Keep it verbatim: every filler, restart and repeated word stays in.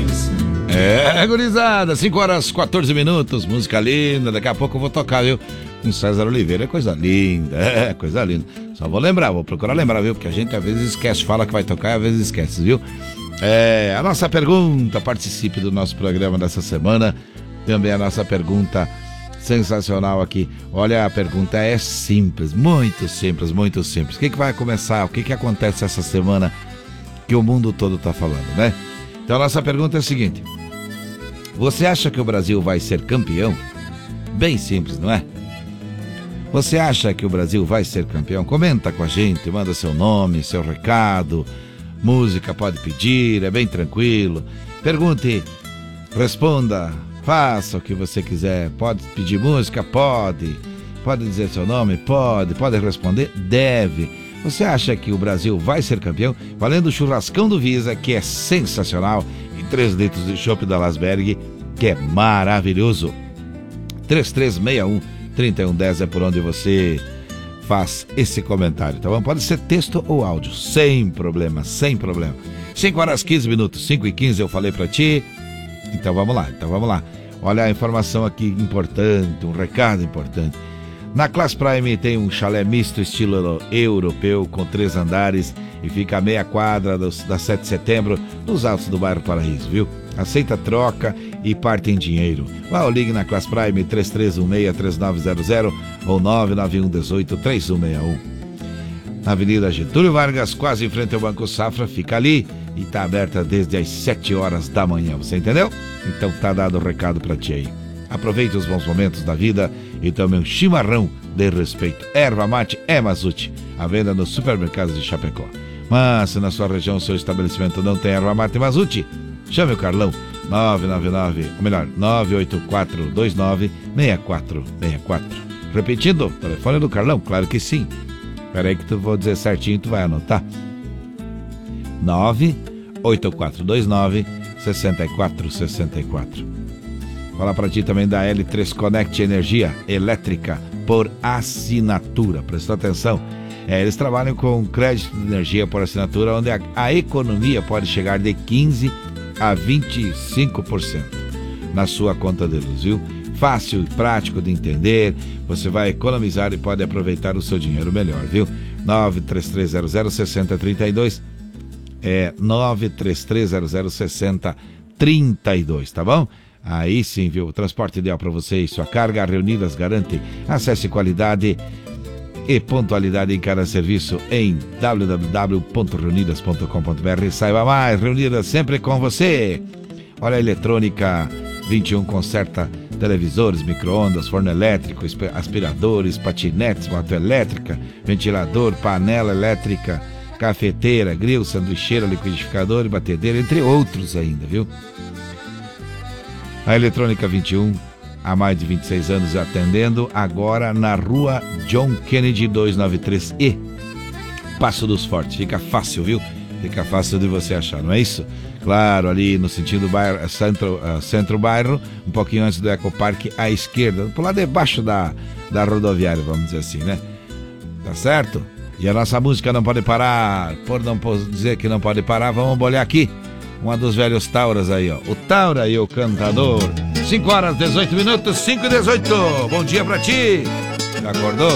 Produções. É, gurizada, cinco horas e quatorze minutos, música linda, daqui a pouco eu vou tocar, viu? Com César Oliveira, é coisa linda, é coisa linda. Só vou lembrar, vou procurar lembrar, viu? Porque a gente às vezes esquece, fala que vai tocar e às vezes esquece, viu? É, a nossa pergunta, participe do nosso programa dessa semana, também a nossa pergunta sensacional aqui. Olha, a pergunta é simples, muito simples, muito simples. O que que vai começar, o que que acontece essa semana que o mundo todo tá falando, né? Então a nossa pergunta é a seguinte: você acha que o Brasil vai ser campeão? Bem simples, não é? Você acha que o Brasil vai ser campeão? Comenta com a gente, manda seu nome, seu recado, música pode pedir, é bem tranquilo. Pergunte, responda, faça o que você quiser. Pode pedir música? Pode. Pode dizer seu nome? Pode. Pode responder? Deve. Você acha que o Brasil vai ser campeão? Valendo o churrascão do Visa, que é sensacional, e três litros de chopp da Lasberg, que é maravilhoso. três três seis um, três um um zero é por onde você faz esse comentário, tá bom? Pode ser texto ou áudio, sem problema, sem problema. cinco horas quinze minutos, cinco e quinze eu falei pra ti. Então vamos lá, então vamos lá. Olha a informação aqui importante, um recado importante. Na Class Prime tem um chalé misto estilo europeu com três andares e fica a meia quadra dos, da sete de setembro nos altos do bairro Paraíso, viu? Aceita troca e parte em dinheiro. Vá ou ligue na Class Prime três três um seis, três nove zero zero ou nove nove um um oito, três um seis um. Na Avenida Getúlio Vargas, quase em frente ao Banco Safra, fica ali e está aberta desde as sete horas da manhã, você entendeu? Então tá dado o recado pra ti aí. Aproveite os bons momentos da vida e tome um chimarrão de respeito. Erva mate é Mazute, à venda nos supermercados de Chapecó. Mas se na sua região o seu estabelecimento não tem erva mate Mazute, chame o Carlão, nove nove nove, ou melhor, nove oito quatro dois nove seis quatro seis quatro. Repetindo, telefone do Carlão, claro que sim. Espera aí que tu vou dizer certinho, tu vai anotar. nove oito quatro dois nove seis quatro seis quatro. Fala pra ti também da L três Connect Energia Elétrica por assinatura. Presta atenção. É, eles trabalham com crédito de energia por assinatura, onde a, a economia pode chegar de quinze a vinte e cinco por cento na sua conta de luz, viu? Fácil e prático de entender. Você vai economizar e pode aproveitar o seu dinheiro melhor, viu? nove três três zero zero seis zero três dois é nove três três zero zero seis zero três dois, tá bom? Aí sim, viu? O transporte ideal para você e sua carga. A Reunidas garante. Acesse qualidade e pontualidade em cada serviço em w w w ponto reunidas ponto com ponto b r. Saiba mais, Reunidas sempre com você. Olha, a Eletrônica vinte e um conserta televisores, micro-ondas, forno elétrico, aspiradores, patinetes, moto elétrica, ventilador, panela elétrica, cafeteira, grill, sanduicheira, liquidificador e batedeira, entre outros ainda, viu? A Eletrônica vinte e um, há mais de vinte e seis anos atendendo, agora na rua John Kennedy duzentos e noventa e três E, Passo dos Fortes. Fica fácil, viu? Fica fácil de você achar, não é isso? Claro, ali no sentido bairro, centro, uh, centro-bairro, um pouquinho antes do Ecoparque à esquerda, por lá debaixo da, da rodoviária, vamos dizer assim, né? Tá certo? E a nossa música não pode parar. Por não dizer que não pode parar, vamos olhar aqui uma dos velhos Tauras aí, ó. O Taura e o Cantador. cinco horas, dezoito minutos, cinco e dezoito. Bom dia pra ti. Já acordou?